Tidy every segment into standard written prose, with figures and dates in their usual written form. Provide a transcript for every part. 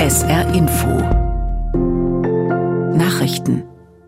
SR Info Nachrichten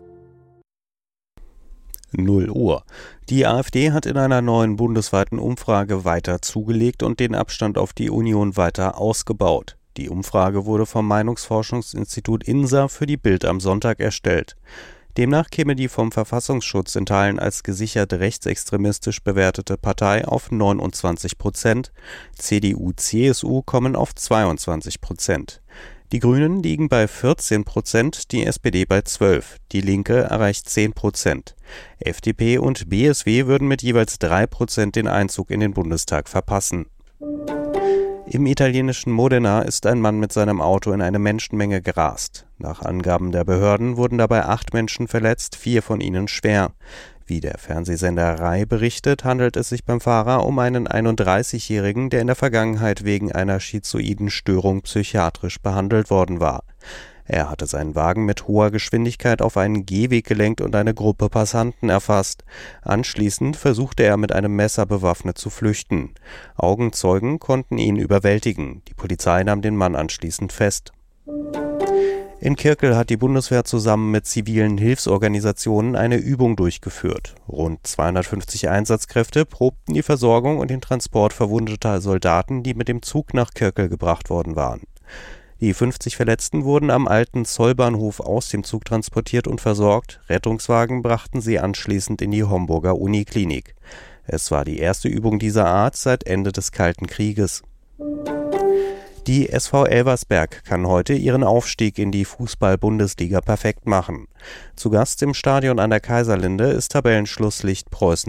0 Uhr. Die AfD hat in einer neuen bundesweiten Umfrage weiter zugelegt und den Abstand auf die Union weiter ausgebaut. Die Umfrage wurde vom Meinungsforschungsinstitut INSA für die Bild am Sonntag erstellt. Demnach käme die vom Verfassungsschutz in Teilen als gesichert rechtsextremistisch bewertete Partei auf 29%, CDU, CSU kommen auf 22%. Die Grünen liegen bei 14%, die SPD bei 12%, die Linke erreicht 10%. FDP und BSW würden mit jeweils 3% den Einzug in den Bundestag verpassen. Im italienischen Modena ist ein Mann mit seinem Auto in eine Menschenmenge gerast. Nach Angaben der Behörden wurden dabei 8 Menschen verletzt, 4 von ihnen schwer. Wie der Fernsehsender Rai berichtet, handelt es sich beim Fahrer um einen 31-Jährigen, der in der Vergangenheit wegen einer schizoiden Störung psychiatrisch behandelt worden war. Er hatte seinen Wagen mit hoher Geschwindigkeit auf einen Gehweg gelenkt und eine Gruppe Passanten erfasst. Anschließend versuchte er mit einem Messer bewaffnet zu flüchten. Augenzeugen konnten ihn überwältigen. Die Polizei nahm den Mann anschließend fest. In Kirkel hat die Bundeswehr zusammen mit zivilen Hilfsorganisationen eine Übung durchgeführt. Rund 250 Einsatzkräfte probten die Versorgung und den Transport verwundeter Soldaten, die mit dem Zug nach Kirkel gebracht worden waren. Die 50 Verletzten wurden am alten Zollbahnhof aus dem Zug transportiert und versorgt. Rettungswagen brachten sie anschließend in die Homburger Uniklinik. Es war die erste Übung dieser Art seit Ende des Kalten Krieges. Die SV Elversberg kann heute ihren Aufstieg in die Fußball-Bundesliga perfekt machen. Zu Gast im Stadion an der Kaiserlinde ist Tabellenschlusslicht Preußen